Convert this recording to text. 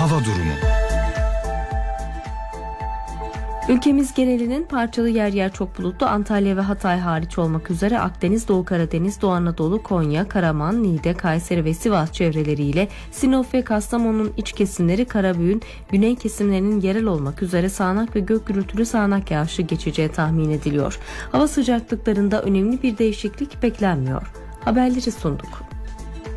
hava durumu. Ülkemiz genelinin parçalı yer yer çok bulutlu, Antalya ve Hatay hariç olmak üzere Akdeniz, Doğu Karadeniz, Doğu Anadolu, Konya, Karaman, Niğde, Kayseri ve Sivas çevreleriyle Sinop ve Kastamonu'nun iç kesimleri, Karabük'ün güney kesimlerinin yerel olmak üzere sağanak ve gök gürültülü sağanak yağışı geçeceği tahmin ediliyor. Hava sıcaklıklarında önemli bir değişiklik beklenmiyor. Haberleri sunduk.